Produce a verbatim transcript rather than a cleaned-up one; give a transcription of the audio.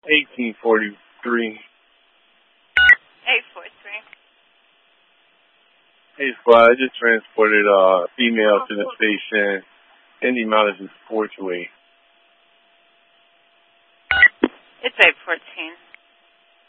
eighteen forty-three. eight four three. Hey, Squad, I just transported a female to the station in the amount of four two eight. It's eight fourteen.